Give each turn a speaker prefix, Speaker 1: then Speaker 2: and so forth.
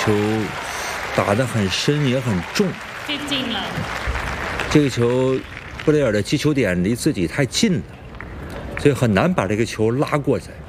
Speaker 1: 球打得很深也很重。
Speaker 2: 15 love.
Speaker 1: 这个球布雷尔的击球点离自己太近了，所以很难把这个球拉过来。